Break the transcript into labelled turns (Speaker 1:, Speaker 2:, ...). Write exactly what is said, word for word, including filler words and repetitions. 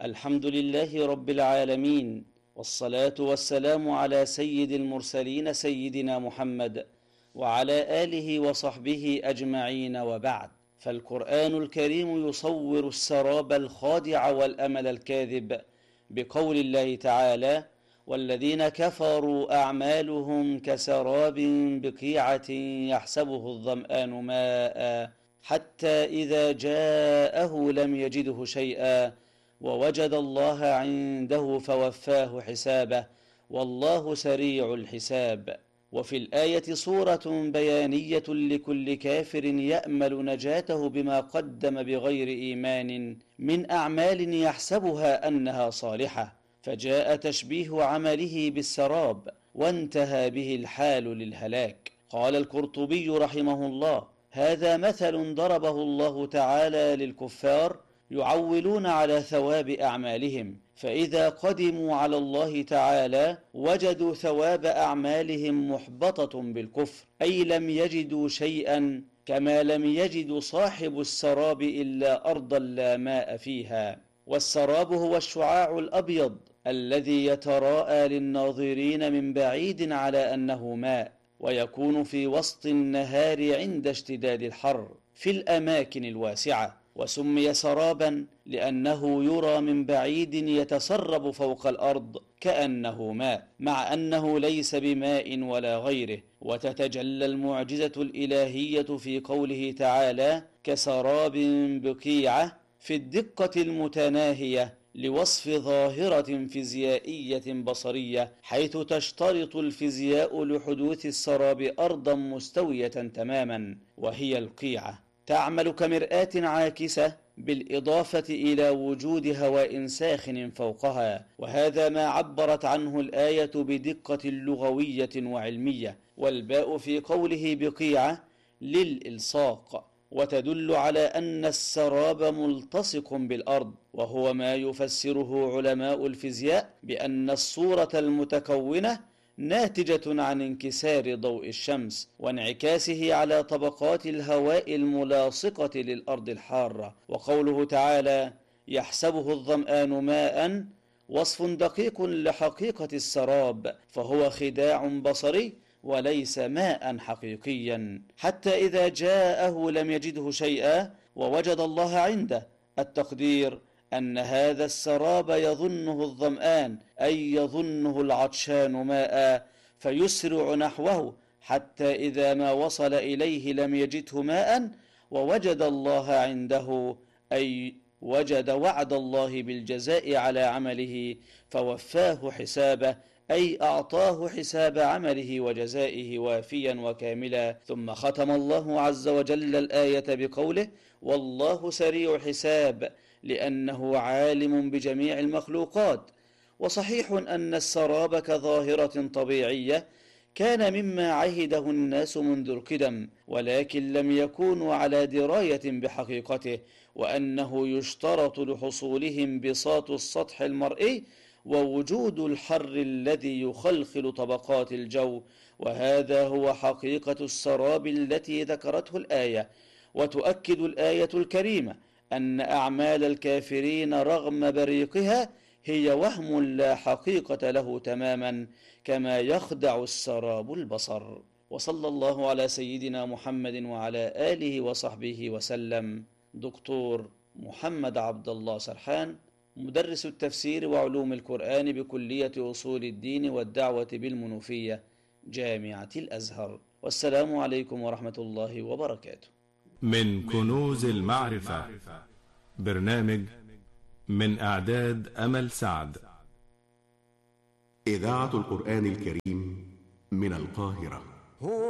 Speaker 1: الحمد لله رب العالمين، والصلاة والسلام على سيد المرسلين سيدنا محمد وعلى آله وصحبه أجمعين، وبعد. فالقرآن الكريم يصور السراب الخادع والأمل الكاذب بقول الله تعالى: والذين كفروا أعمالهم كسراب بقيعة يحسبه الظمآن ماء حتى إذا جاءه لم يجده شيئا ووجد الله عنده فوفاه حسابه والله سريع الحساب. وفي الآية صورة بيانية لكل كافر يأمل نجاته بما قدم بغير إيمان من أعمال يحسبها أنها صالحة، فجاء تشبيه عمله بالسراب وانتهى به الحال للهلاك. قال القرطبي رحمه الله: هذا مثل ضربه الله تعالى للكفار يعولون على ثواب أعمالهم، فإذا قدموا على الله تعالى وجدوا ثواب أعمالهم محبطة بالكفر، أي لم يجدوا شيئا، كما لم يجد صاحب السراب إلا أرضا لا ماء فيها. والسراب هو الشعاع الأبيض الذي يتراءى للناظرين من بعيد على أنه ماء، ويكون في وسط النهار عند اشتداد الحر في الأماكن الواسعة، وسمي سرابا لأنه يرى من بعيد يتسرب فوق الأرض كأنه ماء، مع أنه ليس بماء ولا غيره. وتتجلى المعجزة الإلهية في قوله تعالى: كسراب بقيعة، في الدقة المتناهية لوصف ظاهرة فيزيائية بصرية، حيث تشترط الفيزياء لحدوث السراب أرضا مستوية تماما وهي القيعة، تعمل كمرآة عاكسة بالإضافة إلى وجود هواء ساخن فوقها، وهذا ما عبرت عنه الآية بدقة لغوية وعلمية. والباء في قوله بقيعة للإلصاق، وتدل على أن السراب ملتصق بالأرض، وهو ما يفسره علماء الفيزياء بأن الصورة المتكونة ناتجة عن انكسار ضوء الشمس وانعكاسه على طبقات الهواء الملاصقة للأرض الحارة. وقوله تعالى: يحسبه الظمآن ماء، وصف دقيق لحقيقة السراب، فهو خداع بصري وليس ماء حقيقيا. حتى إذا جاءه لم يجده شيئا ووجد الله عنده، التقدير أن هذا السراب يظنه الظمآن، أي يظنه العطشان ماء، فيسرع نحوه حتى إذا ما وصل إليه لم يجده ماء ووجد الله عنده، أي وجد وعد الله بالجزاء على عمله فوفاه حسابه، أي أعطاه حساب عمله وجزائه وافيا وكاملا. ثم ختم الله عز وجل الآية بقوله: والله سريع الحساب، لأنه عالم بجميع المخلوقات. وصحيح أن السراب كظاهرة طبيعية كان مما عهده الناس منذ القدم، ولكن لم يكونوا على دراية بحقيقته، وأنه يشترط لحصوله انبساط السطح المرئي ووجود الحر الذي يخلخل طبقات الجو، وهذا هو حقيقة السراب التي ذكرته الآية. وتؤكد الآية الكريمة أن أعمال الكافرين رغم بريقها هي وهم لا حقيقة له تماما، كما يخدع السراب البصر. وصلى الله على سيدنا محمد وعلى آله وصحبه وسلم. دكتور محمد عبد الله سرحان، مدرس التفسير وعلوم القرآن بكلية أصول الدين والدعوة بالمنوفية، جامعة الأزهر. والسلام عليكم ورحمة الله وبركاته.
Speaker 2: من كنوز المعرفة، برنامج من إعداد أمل سعد.
Speaker 3: إذاعة القرآن الكريم من القاهرة.